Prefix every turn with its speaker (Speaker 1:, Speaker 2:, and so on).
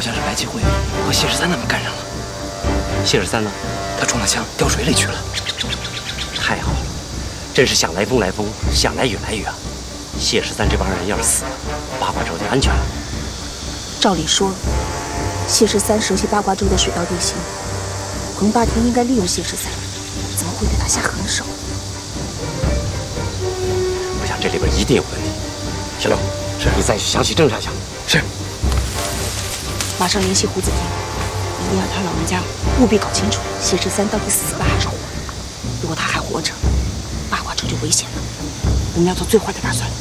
Speaker 1: 好像是白继辉和谢十三他们干上了。
Speaker 2: 谢十三呢？
Speaker 1: 他中了枪，掉水里去了。
Speaker 2: 太好了，真是想来风来风，想来雨来雨啊！谢十三这帮人要是死了，八卦洲就安全了。
Speaker 3: 照理说，谢十三熟悉八卦洲的水道地形，彭霸天应该利用谢十三，怎么会对他下狠手？
Speaker 2: 我想这里边一定有问题。小六，你再去详细侦查一下。
Speaker 1: 是。
Speaker 3: 马上联系胡子天，一定要他老人家务必搞清楚谢十三到底死了还是活了。如果他还活着，八卦洲就危险了。我们要做最坏的打算。